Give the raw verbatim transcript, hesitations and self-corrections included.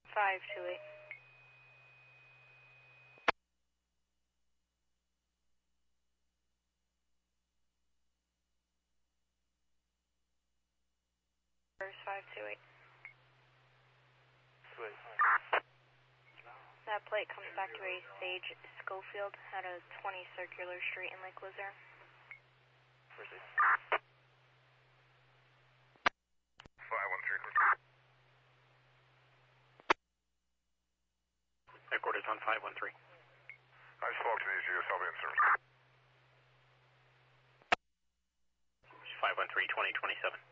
five two eight. five two eight. Sweet. That plate comes back to a Sage Schofield at a twenty Circular Street in Lake Luzerne. Proceed. five one three. Headquarters on five one three. I spoke to these U S L V in service. five one three, twenty twenty-seven.